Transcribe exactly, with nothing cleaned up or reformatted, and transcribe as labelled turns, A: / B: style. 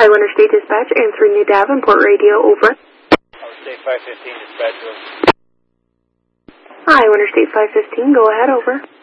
A: Hi, Winter State Dispatch, answering New Davenport Radio, over.
B: Winter State five fifteen Dispatch, over.
A: Hi, Winter State five fifteen, go ahead, over.